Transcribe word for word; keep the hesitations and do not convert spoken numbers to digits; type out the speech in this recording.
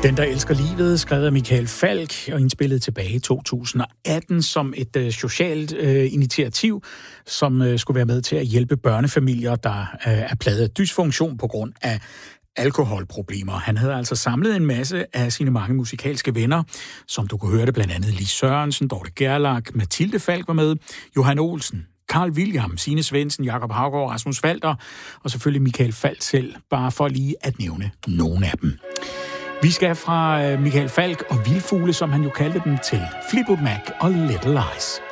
Den, der elsker livet, skrevet af Michael Falch og indspillet tilbage i to tusind og atten som et øh, socialt øh, initiativ, som øh, skulle være med til at hjælpe børnefamilier, der øh, er plaget af dysfunktion på grund af alkoholproblemer. Han havde altså samlet en masse af sine mange musikalske venner, som du kunne høre det, blandt andet Lis Sørensen, Dorte Gerlach, Mathilde Falch var med, Johan Olsen, Carl William, Signe Svendsen, Jakob Haugaard, Rasmus Walter og selvfølgelig Michael Falch selv, bare for lige at nævne nogle af dem. Vi skal fra Michael Falch og Vildfugle, som han jo kaldte dem, til Fleetwood Mac og Little Lies.